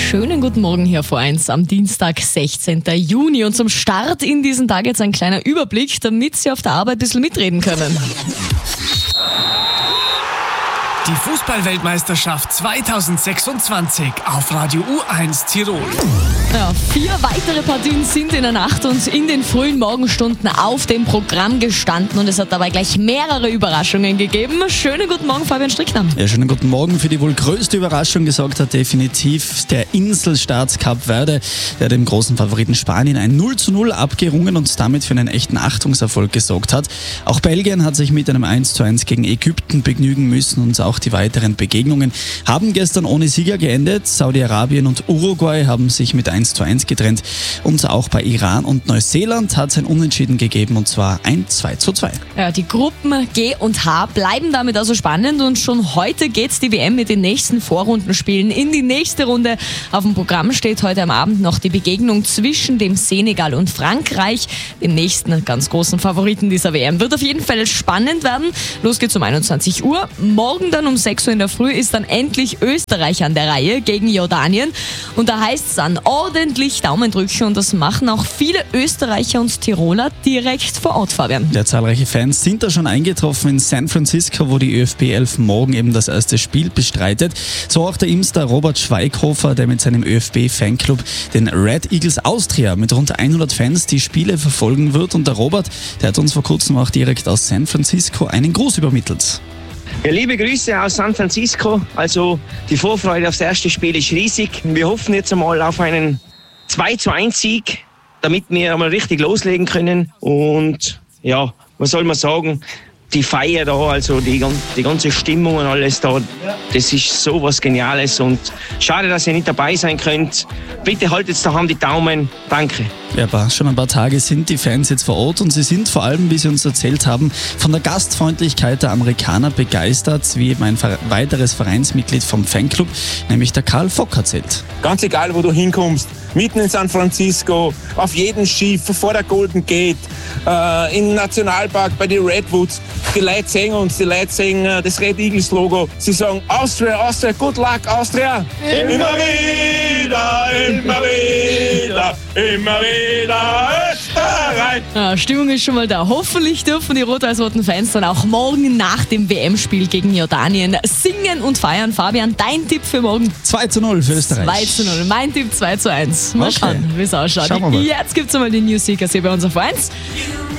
schönen guten Morgen hier vor 1 am Dienstag, 16. Juni. Und zum Start in diesen Tag jetzt ein kleiner Überblick, damit Sie auf der Arbeit ein bisschen mitreden können. Die Fußball-Weltmeisterschaft 2026 auf Radio U1 Tirol. Ja, 4 weitere Partien sind in der Nacht und in den frühen Morgenstunden auf dem Programm gestanden und es hat dabei gleich mehrere Überraschungen gegeben. Schönen guten Morgen, Fabian Strickner. Ja, schönen guten Morgen. Für die wohl größte Überraschung gesorgt hat definitiv der Inselstaat Kap Verde, der dem großen Favoriten Spanien ein 0:0 abgerungen und damit für einen echten Achtungserfolg gesorgt hat. Auch Belgien hat sich mit einem 1:1 gegen Ägypten begnügen müssen und auch die weiteren Begegnungen haben gestern ohne Sieger geendet. Saudi-Arabien und Uruguay haben sich mit 1:1 getrennt und auch bei Iran und Neuseeland hat es ein Unentschieden gegeben und zwar ein 2:2. Ja, die Gruppen G und H bleiben damit also spannend und schon heute geht's die WM mit den nächsten Vorrundenspielen in die nächste Runde. Auf dem Programm steht heute am Abend noch die Begegnung zwischen dem Senegal und Frankreich, dem nächsten ganz großen Favoriten dieser WM. Wird auf jeden Fall spannend werden. Los geht's um 21 Uhr. Morgen dann um 6 Uhr in der Früh ist dann endlich Österreich an der Reihe gegen Jordanien. Und da heißt es dann ordentlich Daumen drücken und das machen auch viele Österreicher und Tiroler direkt vor Ort, Fabian. Ja, zahlreiche Fans sind da schon eingetroffen in San Francisco, wo die ÖFB 11 morgen eben das erste Spiel bestreitet. So auch der Imster Robert Schweighofer, der mit seinem ÖFB-Fanclub, den Red Eagles Austria, mit rund 100 Fans die Spiele verfolgen wird. Und der Robert, der hat uns vor kurzem auch direkt aus San Francisco einen Gruß übermittelt. Ja, liebe Grüße aus San Francisco. Also die Vorfreude aufs erste Spiel ist riesig. Wir hoffen jetzt einmal auf einen 2:1-Sieg, damit wir einmal richtig loslegen können. Und ja, was soll man sagen? Die Feier da, also die ganze Stimmung und alles da, das ist sowas Geniales und schade, dass ihr nicht dabei sein könnt. Bitte haltet daheim die Daumen. Danke. Ja, schon ein paar Tage sind die Fans jetzt vor Ort und sie sind vor allem, wie sie uns erzählt haben, von der Gastfreundlichkeit der Amerikaner begeistert, wie eben ein weiteres Vereinsmitglied vom Fanclub, nämlich der Karl Fock, erzählt. Ganz egal, wo du hinkommst, mitten in San Francisco, auf jedem Schiff, vor der Golden Gate, im Nationalpark bei den Redwoods, die Leute sehen uns, die Leute sehen das Red Eagles Logo, sie sagen Austria, Austria, good luck, Austria! Immer wieder, immer wieder, immer wieder Österreich! Ja, Stimmung ist schon mal da. Hoffentlich dürfen die rot-weiß-roten Fans dann auch morgen nach dem WM-Spiel gegen Jordanien singen und feiern. Fabian, dein Tipp für morgen? 2:0 für Österreich. 2:0. Mein Tipp 2:1. Mal schauen, wie es ausschaut. Schauen wir mal. Jetzt gibt's einmal die News Seekers hier bei uns auf 1.